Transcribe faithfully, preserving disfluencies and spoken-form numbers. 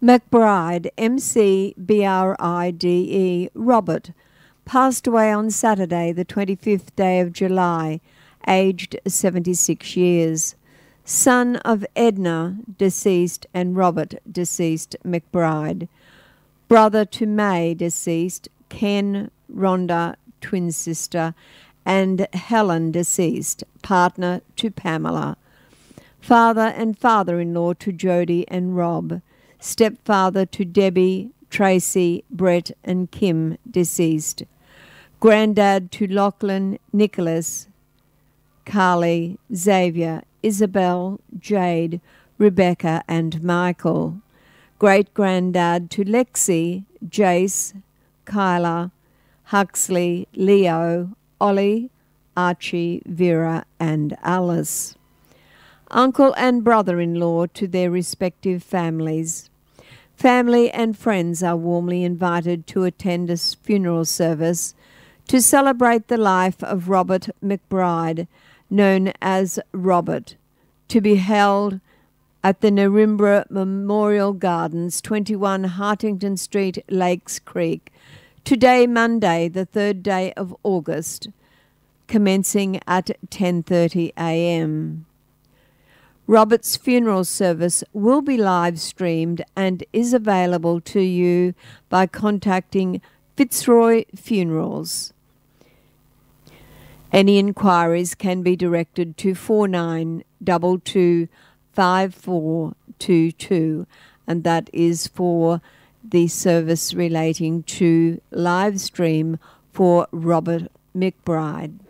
McBride, M C B R I D E, Robert, passed away on Saturday, the twenty-fifth day of July, aged seventy-six years. Son of Edna, deceased, and Robert, deceased, McBride. Brother to May, deceased, Ken, Rhonda, twin sister, and Helen, deceased, partner to Pamela. Father and father-in-law to Jody and Rob. Stepfather to Debbie, Tracy, Brett, and Kim, deceased. Granddad to Lachlan, Nicholas, Carly, Xavier, Isabel, Jade, Rebecca, and Michael. Great-granddad to Lexi, Jace, Kyla, Huxley, Leo, Ollie, Archie, Vera, and Alice. Uncle and brother-in-law to their respective families. Family and friends are warmly invited to attend a funeral service to celebrate the life of Robert McBride, known as Robert, to be held at the Narimbra Memorial Gardens, twenty-one Hartington Street, Lakes Creek, today, Monday, the third day of August, commencing at ten thirty a m Robert's funeral service will be live streamed and is available to you by contacting Fitzroy Funerals. Any inquiries can be directed to four nine two two five four two two, and that is for the service relating to live stream for Robert McBride.